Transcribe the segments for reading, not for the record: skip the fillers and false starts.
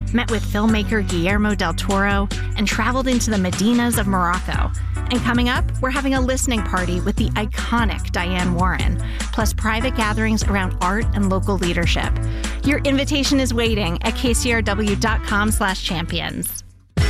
met with filmmaker Guillermo del Toro, and traveled into the Medinas of Morocco. And coming up, we're having a listening party with the iconic Diane Warren, plus private gatherings around art and local leadership. Your invitation is waiting at kcrw.com/champions.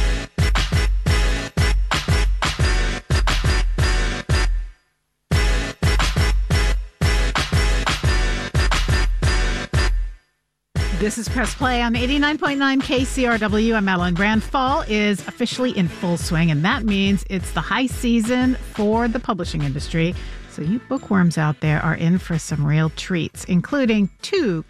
This is Press Play on 89.9 KCRW. I'm Madeline Brand. Fall is officially in full swing, and that means it's the high season for the publishing industry. So you bookworms out there are in for some real treats, including two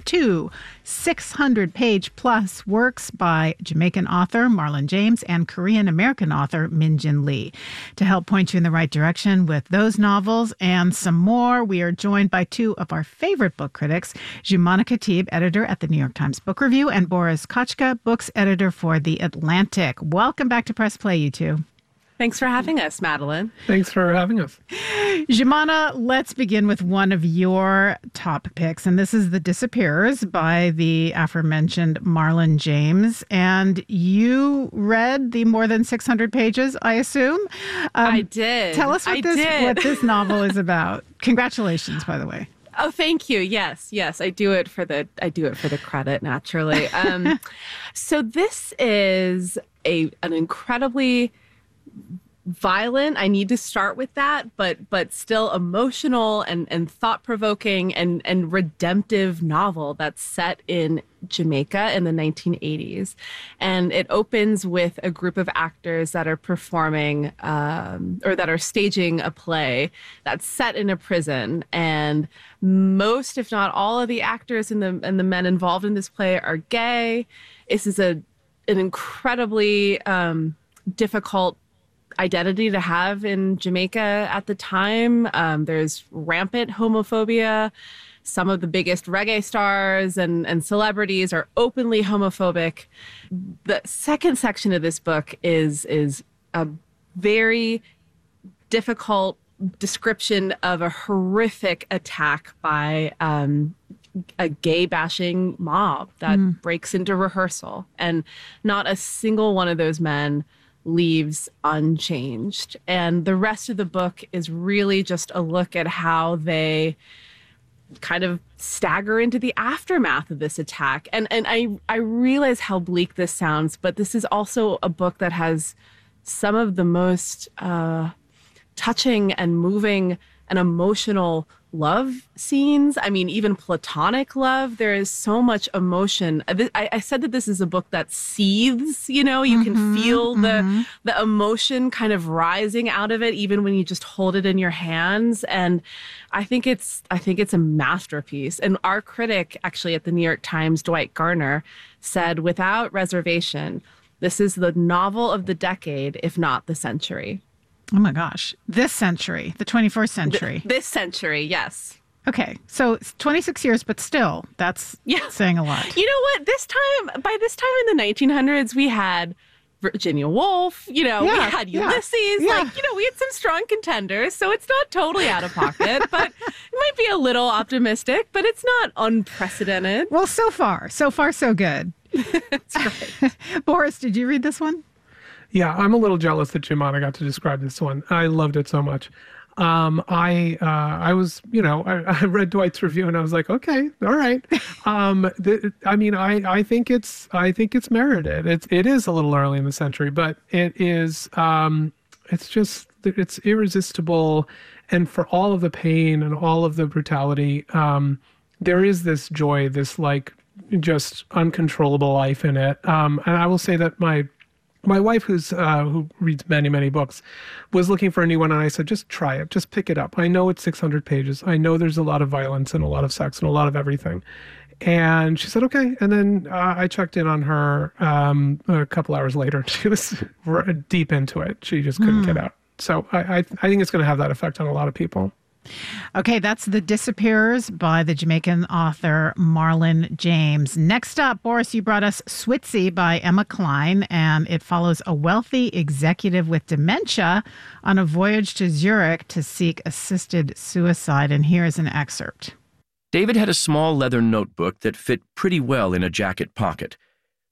600-page plus works by Jamaican author Marlon James and Korean-American author Min Jin Lee. To help point you in the right direction with those novels and some more, we are joined by two of our favorite book critics, Joumanna Khatib, editor at the New York Times Book Review, and Boris Kotchka, books editor for The Atlantic. Welcome back to Press Play, you two. Thanks for having us, Madeline. Thanks for having us. Joumanna, let's begin with one of your top picks, and this is The Disappearers by the aforementioned Marlon James. And you read the more than 600 pages, I assume? I did. Tell us what this novel is about. Congratulations, by the way. Oh, thank you. Yes. I do it for the credit, naturally. So this is an incredibly violent, I need to start with that, but still emotional and thought-provoking and redemptive novel that's set in Jamaica in the 1980s. And it opens with a group of actors that are performing or that are staging a play that's set in a prison. And most, if not all, of the actors and the men involved in this play are gay. This is an incredibly difficult identity to have in Jamaica at the time. There's rampant homophobia. Some of the biggest reggae stars and celebrities are openly homophobic. The second section of this book is a very difficult description of a horrific attack by a gay-bashing mob that breaks into rehearsal. And not a single one of those men leaves unchanged. And the rest of the book is really just a look at how they kind of stagger into the aftermath of this attack. And I realize how bleak this sounds, but this is also a book that has some of the most touching and moving and emotional love scenes. I mean, even platonic love. There is so much emotion. I said that this is a book that seethes, you can feel the emotion kind of rising out of it, even when you just hold it in your hands. And I think it's a masterpiece. And our critic actually at the New York Times, Dwight Garner, said without reservation, this is the novel of the decade, if not the century. Oh my gosh. This century, the 21st century. This century, yes. Okay. So it's 26 years, but still, that's saying a lot. You know what? By this time in the 1900s, we had Virginia Woolf, we had Ulysses. We had some strong contenders. So it's not totally out of pocket, but it might be a little optimistic, but it's not unprecedented. Well, so far, so good. That's right. Boris, did you read this one? Yeah, I'm a little jealous that Joumanna got to describe this one. I loved it so much. I read Dwight's review and I was like, okay, all right. I think it's merited. It is a little early in the century, but it is. It's irresistible, and for all of the pain and all of the brutality, there is this joy, this just uncontrollable life in it. And I will say that my wife, who reads many, many books, was looking for a new one, and I said, just try it. Just pick it up. I know it's 600 pages. I know there's a lot of violence and a lot of sex and a lot of everything. And she said, okay. And then I checked in on her a couple hours later. She was deep into it. She just couldn't get out. So I think it's going to have that effect on a lot of people. Okay, that's The Disappearers by the Jamaican author Marlon James. Next up, Boris, you brought us Switzy by Emma Cline, and it follows a wealthy executive with dementia on a voyage to Zurich to seek assisted suicide. And here's an excerpt. David had a small leather notebook that fit pretty well in a jacket pocket.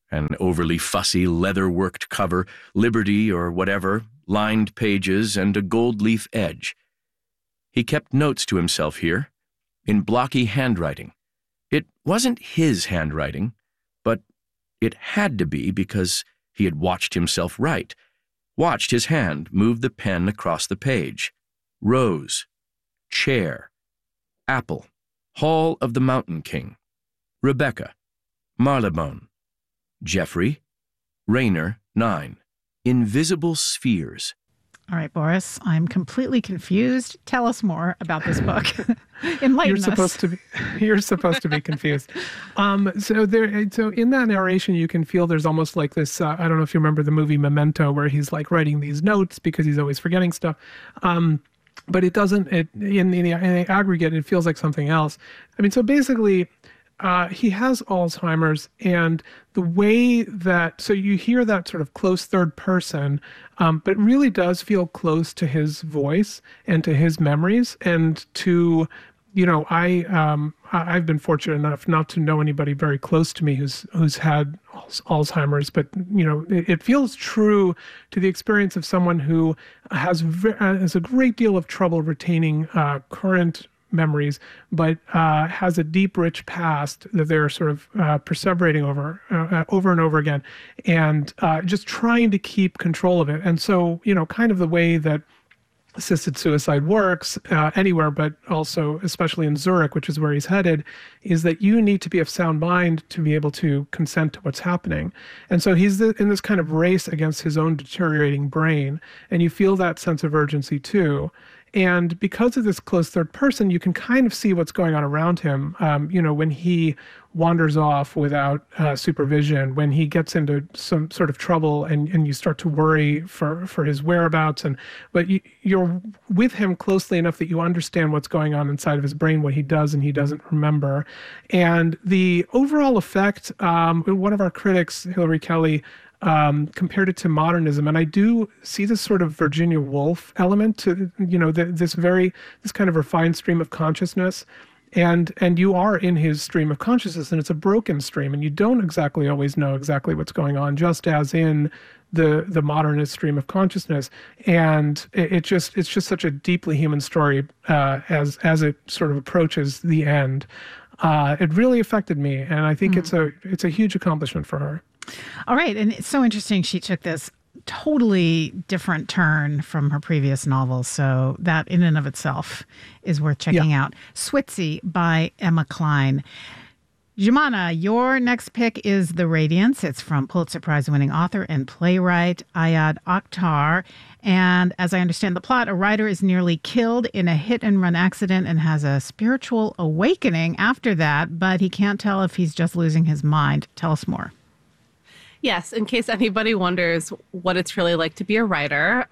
An overly fussy, leather-worked cover, Liberty or whatever, lined pages, and a gold leaf edge. He kept notes to himself here, in blocky handwriting. It wasn't his handwriting, but it had to be because he had watched himself write, watched his hand move the pen across the page. Rose, chair, apple, Hall of the Mountain King, Rebecca, Marylebone, Jeffrey, Raynor, 9, invisible spheres. All right, Boris, I'm completely confused. Tell us more about this book. Enlighten us. You're supposed to be confused. So in that narration, you can feel there's almost like this. I don't know if you remember the movie Memento, where he's like writing these notes because he's always forgetting stuff. But it doesn't. In the aggregate, it feels like something else. I mean, so basically, he has Alzheimer's, and the way that, so you hear that sort of close third person, but it really does feel close to his voice and to his memories and to, I've been fortunate enough not to know anybody very close to me who's had Alzheimer's, but it feels true to the experience of someone who has a great deal of trouble retaining current memories, but has a deep, rich past that they're sort of perseverating over and over again, and just trying to keep control of it. And so, kind of the way that assisted suicide works anywhere, but also especially in Zurich, which is where he's headed, is that you need to be of sound mind to be able to consent to what's happening. And so he's in this kind of race against his own deteriorating brain, and you feel that sense of urgency too. And because of this close third person, you can kind of see what's going on around him. When he wanders off without supervision, when he gets into some sort of trouble, and you start to worry for his whereabouts. But you're with him closely enough that you understand what's going on inside of his brain, what he does and he doesn't remember. And the overall effect, one of our critics, Hilary Kelly, compared it to modernism, and I do see this sort of Virginia Woolf element to this kind of refined stream of consciousness, and you are in his stream of consciousness, and it's a broken stream, and you don't exactly always know exactly what's going on, just as in the modernist stream of consciousness. And it's just such a deeply human story as it sort of approaches the end. It really affected me, and I think it's a huge accomplishment for her. All right. And it's so interesting. She took this totally different turn from her previous novels. So that in and of itself is worth checking out. Switzy by Emma Cline. Jumana, your next pick is The Radiance. It's from Pulitzer Prize-winning author and playwright Ayad Akhtar. And as I understand the plot, a writer is nearly killed in a hit-and-run accident and has a spiritual awakening after that, but he can't tell if he's just losing his mind. Tell us more. Yes, in case anybody wonders what it's really like to be a writer.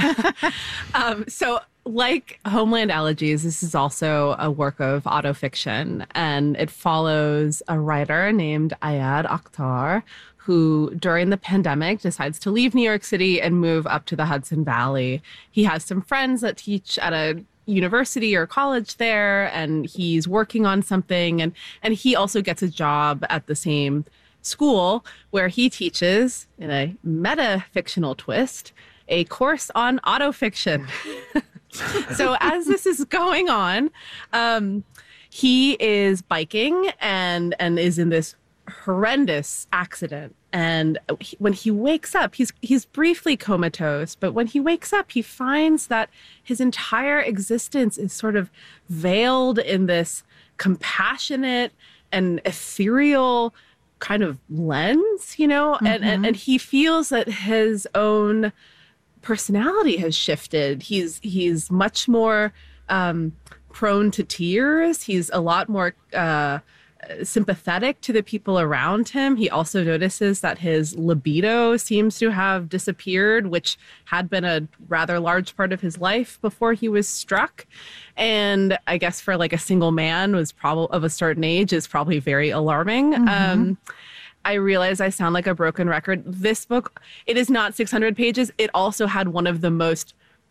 So like Homeland Elegies, this is also a work of autofiction, and it follows a writer named Ayad Akhtar, who during the pandemic decides to leave New York City and move up to the Hudson Valley. He has some friends that teach at a university or college there, and he's working on something, and he also gets a job at the same school where he teaches, in a meta-fictional twist, a course on autofiction. So as this is going on, he is biking and is in this horrendous accident. And when he wakes up, he's briefly comatose, but when he wakes up, he finds that his entire existence is sort of veiled in this compassionate and ethereal kind of lens, and he feels that his own personality has shifted. He's much more prone to tears. He's a lot more sympathetic to the people around him. He also notices that his libido seems to have disappeared, which had been a rather large part of his life before he was struck. And I guess for like a single man of a certain age is probably very alarming. I realize I sound like a broken record. This book, it is not 600 pages. It also had one of the most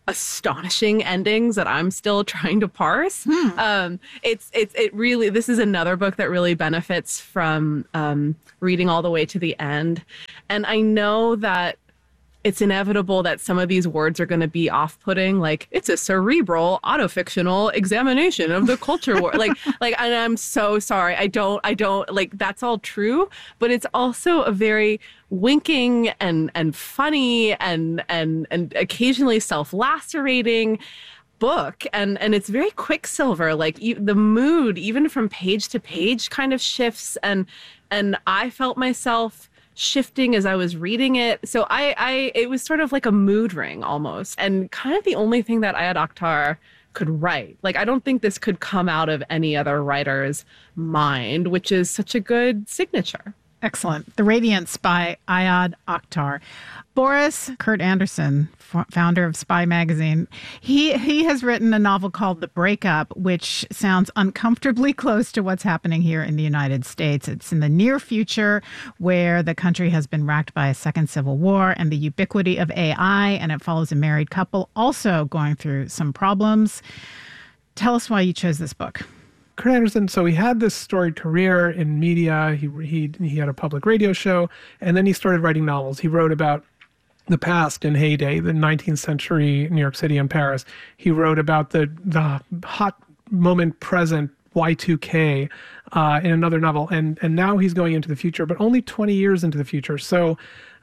astonishing endings that I'm still trying to parse. It really, this is another book that really benefits from reading all the way to the end. And I know that it's inevitable that some of these words are going to be off-putting, like it's a cerebral autofictional examination of the culture war. like, and I'm so sorry. I don't like, that's all true, but it's also a very winking and funny and occasionally self-lacerating book. And it's very Quicksilver. Like the mood, even from page to page, kind of shifts. And I felt myself shifting as I was reading it. So it was sort of like a mood ring almost, and kind of the only thing that Ayad Akhtar could write. Like, I don't think this could come out of any other writer's mind, which is such a good signature. Excellent. The Radiance by Ayad Akhtar. Boris Kurt Anderson, founder of Spy Magazine, he has written a novel called The Breakup, which sounds uncomfortably close to what's happening here in the United States. It's in the near future where the country has been racked by a second civil war and the ubiquity of AI, and it follows a married couple also going through some problems. Tell us why you chose this book. Kurt Anderson, so he had this storied career in media. He had a public radio show, and then he started writing novels. He wrote about the past in heyday, the 19th century New York City and Paris. He wrote about the hot moment present, Y2K, in another novel. And now he's going into the future, but only 20 years into the future. So,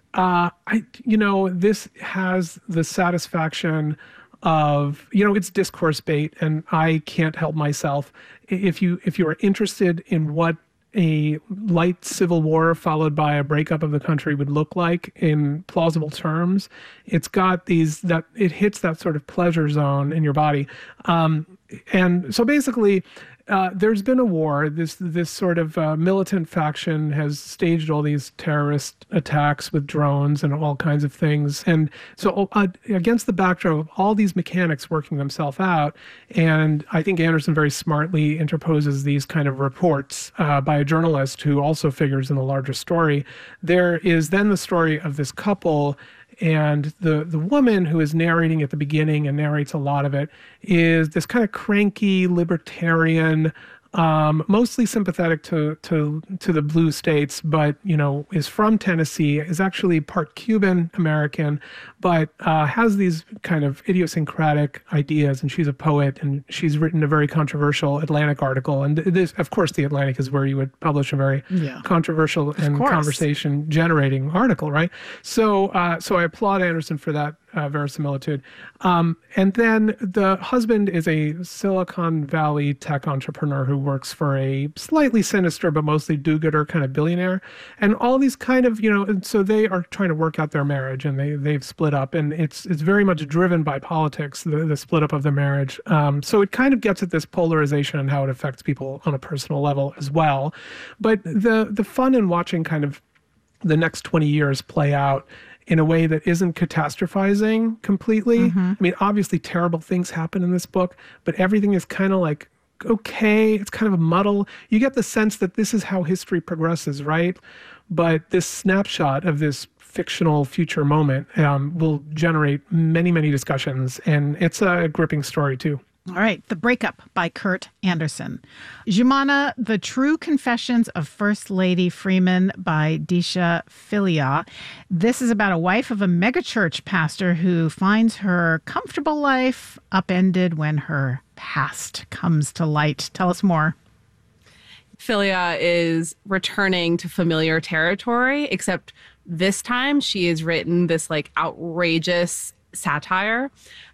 this has the satisfaction of, it's discourse bait, and I can't help myself. If you are interested in what a light civil war followed by a breakup of the country would look like in plausible terms, it's got it hits that sort of pleasure zone in your body. And so basically, there's been a war. This sort of militant faction has staged all these terrorist attacks with drones and all kinds of things. And so against the backdrop of all these mechanics working themselves out, and I think Anderson very smartly interposes these kind of reports by a journalist who also figures in the larger story, there is then the story of this couple. And the woman who is narrating at the beginning and narrates a lot of it is this kind of cranky libertarian, mostly sympathetic to the blue states, but, is from Tennessee, is actually part Cuban American, but has these kind of idiosyncratic ideas. And she's a poet, and she's written a very controversial Atlantic article. And this, of course, the Atlantic is where you would publish a very controversial and conversation generating article, right? So I applaud Anderson for that verisimilitude. And then the husband is a Silicon Valley tech entrepreneur who works for a slightly sinister but mostly do-gooder kind of billionaire. And all these kind of, and so they are trying to work out their marriage, and they've split up, and it's very much driven by politics, the split up of the marriage. So it kind of gets at this polarization and how it affects people on a personal level as well. But the fun in watching kind of the next 20 years play out in a way that isn't catastrophizing completely. Mm-hmm. I mean, obviously terrible things happen in this book, but everything is kind of like, okay, it's kind of a muddle. You get the sense that this is how history progresses, right? But this snapshot of this fictional future moment will generate many, many discussions, and it's a gripping story too. All right, The Breakup by Kurt Anderson. Jumana, The True Confessions of First Lady Freeman by Disha Philia. This is about a wife of a megachurch pastor who finds her comfortable life upended when her past comes to light. Tell us more. Philia is returning to familiar territory, except this time she has written this like outrageous satire.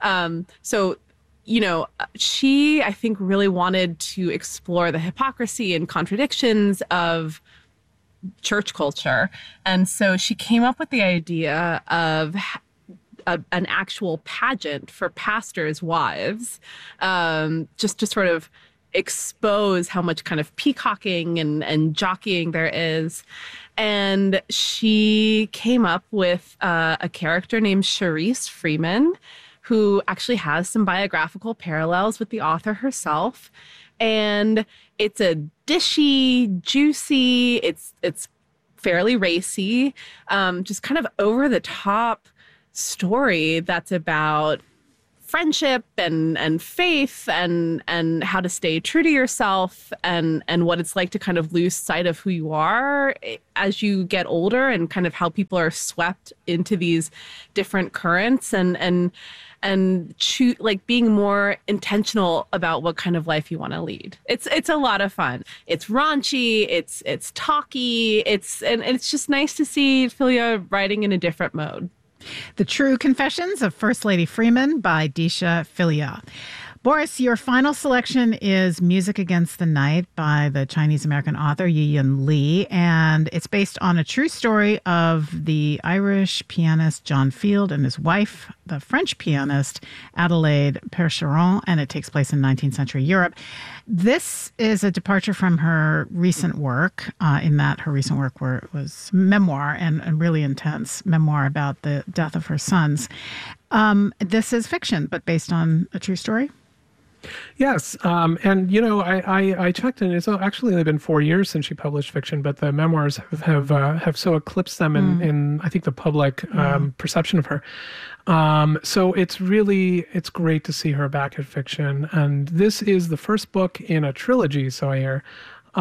She, I think, really wanted to explore the hypocrisy and contradictions of church culture. And so she came up with the idea of an actual pageant for pastors' wives, just to sort of expose how much kind of peacocking and jockeying there is. And she came up with a character named Charisse Freeman, who actually has some biographical parallels with the author herself. And it's a dishy, juicy, it's fairly racy, just kind of over the top story that's about friendship and faith and how to stay true to yourself and what it's like to kind of lose sight of who you are as you get older, and kind of how people are swept into these different currents and like being more intentional about what kind of life you want to lead. It's a lot of fun. It's raunchy, it's talky, and it's just nice to see Filia writing in a different mode. The True Confessions of First Lady Freeman by Deesha Philyaw. Boris, your final selection is Music Against the Night by the Chinese-American author Yiyun Li, and it's based on a true story of the Irish pianist John Field and his wife, the French pianist Adelaide Percheron, and it takes place in 19th century Europe. This is a departure from her recent work, in that her recent work was memoir and really intense memoir about the death of her sons. This is fiction, but based on a true story? Yes. And, you know, I checked, and it's actually only been 4 years since she published fiction, but the memoirs have so eclipsed them in I think, the public perception of her. So it's great to see her back at fiction. And this is the first book in a trilogy, so I hear.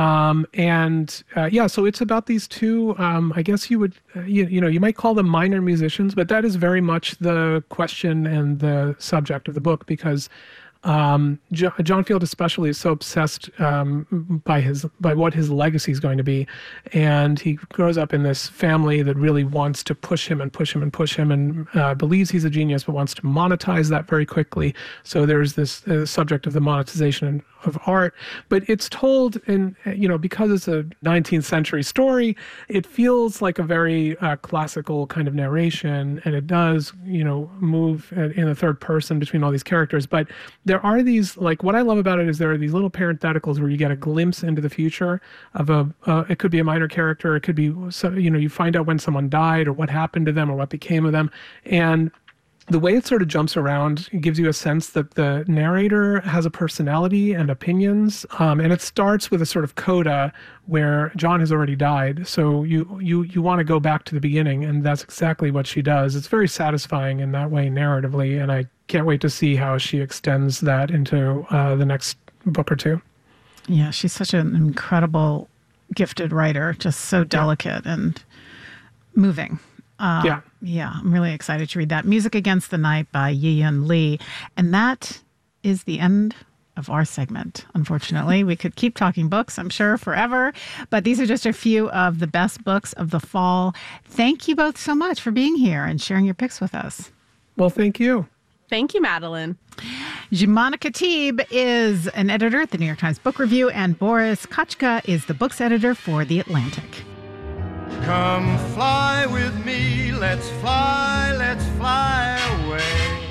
So it's about these two, I guess you would, you might call them minor musicians, but that is very much the question and the subject of the book, because John Field especially is so obsessed by what his legacy is going to be, and he grows up in this family that really wants to push him and believes he's a genius, but wants to monetize that very quickly. So there's this subject of the monetization of art, but it's told in, because it's a 19th century story, it feels like a very classical kind of narration, and it does, move in the third person between all these characters. But there are these, like, what I love about it is there are these little parentheticals where you get a glimpse into the future of it could be a minor character, it could be, you find out when someone died or what happened to them or what became of them. And the way it sort of jumps around, it gives you a sense that the narrator has a personality and opinions, and it starts with a sort of coda where John has already died. So you want to go back to the beginning, and that's exactly what she does. It's very satisfying in that way narratively, and I can't wait to see how she extends that into the next book or two. Yeah, she's such an incredible, gifted writer, just so delicate and moving. Yeah, I'm really excited to read that. Music Against the Night by Yiyun Li. And that is the end of our segment. Unfortunately, we could keep talking books, I'm sure, forever, but these are just a few of the best books of the fall. Thank you both so much for being here and sharing your picks with us. Well, thank you. Thank you, Madeline. Jumana Khatib is an editor at the New York Times Book Review, and Boris Kachka is the books editor for The Atlantic. Come fly with me, let's fly away.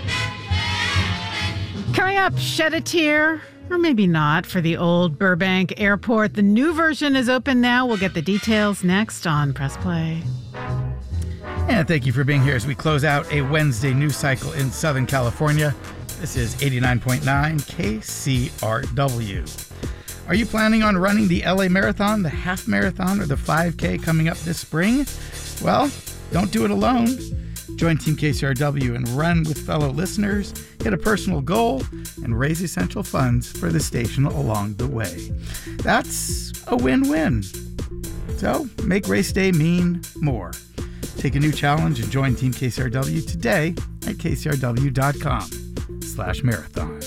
Coming up, shed a tear, or maybe not, for the old Burbank Airport. The new version is open now. We'll get the details next on Press Play. And thank you for being here as we close out a Wednesday news cycle in Southern California. This is 89.9 KCRW. Are you planning on running the LA Marathon, the Half Marathon, or the 5K coming up this spring? Well, don't do it alone. Join Team KCRW and run with fellow listeners, hit a personal goal, and raise essential funds for the station along the way. That's a win-win. So make race day mean more. Take a new challenge and join Team KCRW today at kcrw.com/marathon.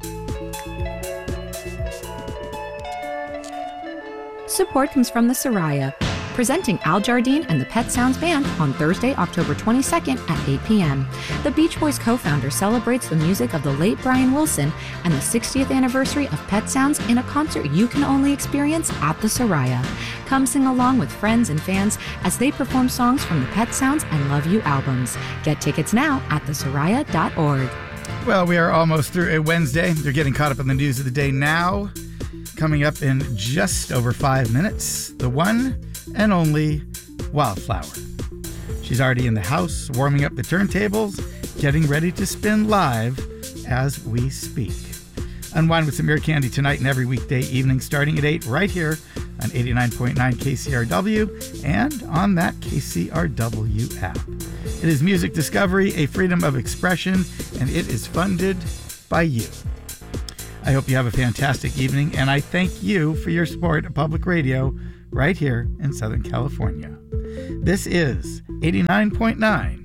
Support comes from the Soraya, presenting Al Jardine and the Pet Sounds Band on Thursday, October 22nd at 8 p.m. The Beach Boys co-founder celebrates the music of the late Brian Wilson and the 60th anniversary of Pet Sounds in a concert you can only experience at the Soraya. Come sing along with friends and fans as they perform songs from the Pet Sounds and Love You albums. Get tickets now at thesoraya.org. Well, we are almost through a Wednesday. You're getting caught up in the news of the day now. Coming up in just over 5 minutes, the one and only Wildflower. She's already in the house, warming up the turntables, getting ready to spin live as we speak. Unwind with some ear candy tonight and every weekday evening starting at 8 right here on 89.9 KCRW and on that KCRW app. It is music discovery, a freedom of expression, and it is funded by you. I hope you have a fantastic evening, and I thank you for your support of public radio right here in Southern California. This is 89.9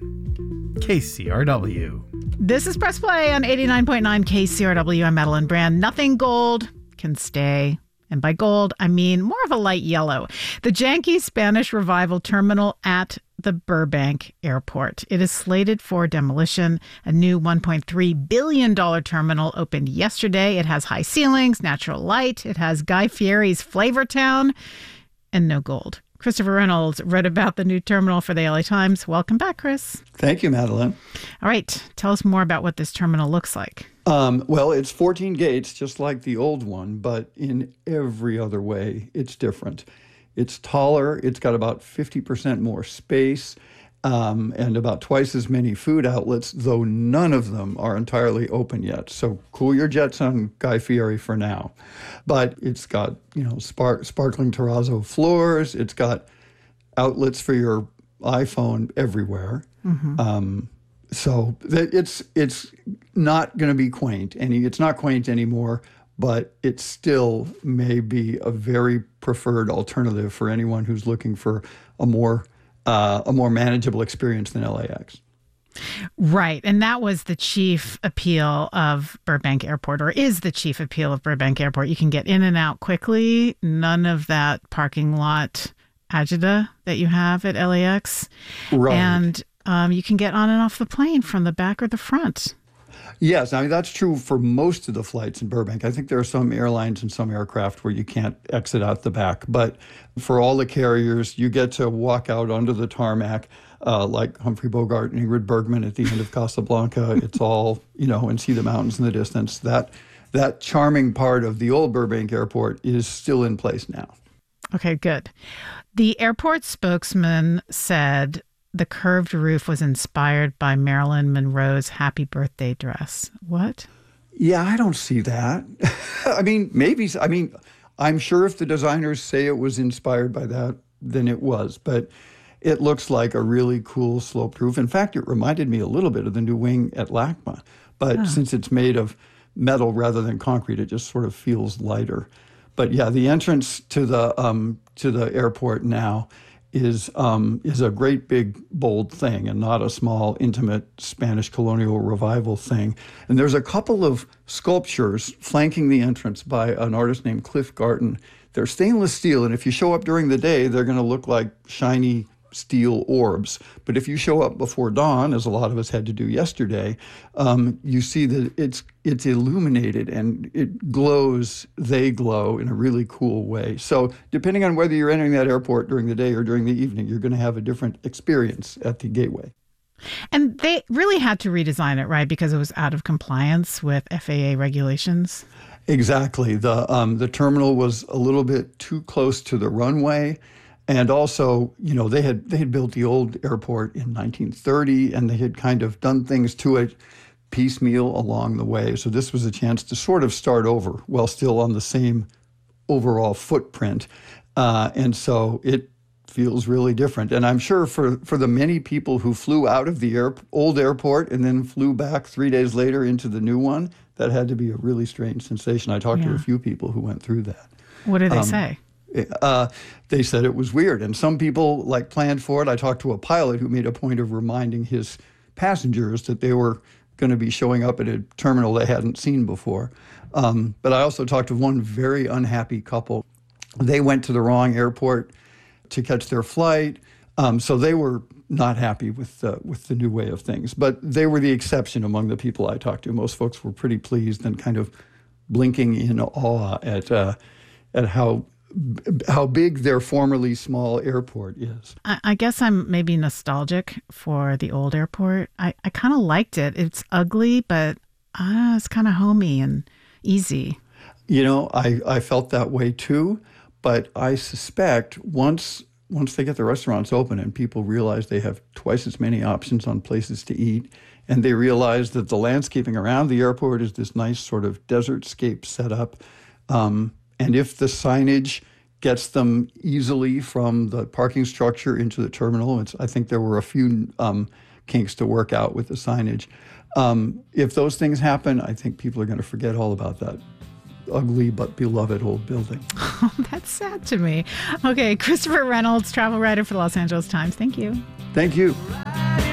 KCRW. This is Press Play on 89.9 KCRW. I'm Madeline Brand. Nothing gold can stay. And by gold, I mean more of a light yellow. The janky Spanish Revival terminal at the Burbank Airport. It is slated for demolition. A new $1.3 billion terminal opened yesterday. It has high ceilings, natural light. It has Guy Fieri's Flavor Town, and no gold. Christopher Reynolds wrote about the new terminal for the LA Times. Welcome back, Chris. Thank you, Madeline. All right. Tell us more about what this terminal looks like. Well, it's 14 gates, just like the old one, but in every other way, it's different. It's taller. It's got about 50% more space and about twice as many food outlets, though none of them are entirely open yet. So cool your jets on Guy Fieri for now. But it's got, sparkling terrazzo floors. It's got outlets for your iPhone everywhere. Mm-hmm. So it's not going to be quaint. It's not quaint anymore, but it still may be a very preferred alternative for anyone who's looking for a more manageable experience than LAX. Right. And that was the chief appeal of Burbank Airport, or is the chief appeal of Burbank Airport. You can get in and out quickly. None of that parking lot agita that you have at LAX. Right. And you can get on and off the plane from the back or the front. Yes, I mean, that's true for most of the flights in Burbank. I think there are some airlines and some aircraft where you can't exit out the back. But for all the carriers, you get to walk out onto the tarmac like Humphrey Bogart and Ingrid Bergman at the end of Casablanca. It's all, and see the mountains in the distance. That charming part of the old Burbank Airport is still in place now. Okay, good. The airport spokesman said the curved roof was inspired by Marilyn Monroe's Happy Birthday dress. What? Yeah, I don't see that. I mean, maybe. I mean, I'm sure if the designers say it was inspired by that, then it was. But it looks like a really cool sloped roof. In fact, it reminded me a little bit of the new wing at LACMA. But since it's made of metal rather than concrete, it just sort of feels lighter. But yeah, the entrance to the airport now is a great big bold thing and not a small intimate Spanish colonial revival thing. And there's a couple of sculptures flanking the entrance by an artist named Cliff Garton. They're stainless steel, and if you show up during the day, they're going to look like shiny steel orbs. But if you show up before dawn, as a lot of us had to do yesterday, you see that it's illuminated and it glows, they glow in a really cool way. So depending on whether you're entering that airport during the day or during the evening, you're going to have a different experience at the gateway. And they really had to redesign it, right? Because it was out of compliance with FAA regulations. Exactly. The terminal was a little bit too close to the runway. And also, they had built the old airport in 1930, and they had kind of done things to it piecemeal along the way. So this was a chance to sort of start over while still on the same overall footprint. And so it feels really different. And I'm sure for the many people who flew out of the old airport and then flew back 3 days later into the new one, that had to be a really strange sensation. I talked to a few people who went through that. What did they say? They said it was weird. And some people planned for it. I talked to a pilot who made a point of reminding his passengers that they were going to be showing up at a terminal they hadn't seen before. But I also talked to one very unhappy couple. They went to the wrong airport to catch their flight. So they were not happy with the new way of things. But they were the exception among the people I talked to. Most folks were pretty pleased and kind of blinking in awe at how big their formerly small airport is. I guess I'm maybe nostalgic for the old airport. I kind of liked it. It's ugly, but it's kind of homey and easy. I felt that way too, but I suspect once they get the restaurants open and people realize they have twice as many options on places to eat, and they realize that the landscaping around the airport is this nice sort of desertscape setup, and if the signage gets them easily from the parking structure into the terminal. I think there were a few kinks to work out with the signage. If those things happen, I think people are going to forget all about that ugly but beloved old building. Oh, that's sad to me. Okay, Christopher Reynolds, travel writer for the Los Angeles Times. Thank you. Thank you.